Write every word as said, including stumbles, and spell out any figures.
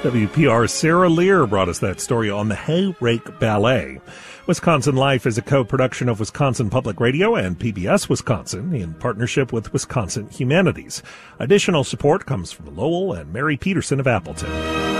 W P R's Sarah Lear brought us that story on the Hay Rake Ballet. Wisconsin Life is a co-production of Wisconsin Public Radio and P B S Wisconsin in partnership with Wisconsin Humanities. Additional support comes from Lowell and Mary Peterson of Appleton.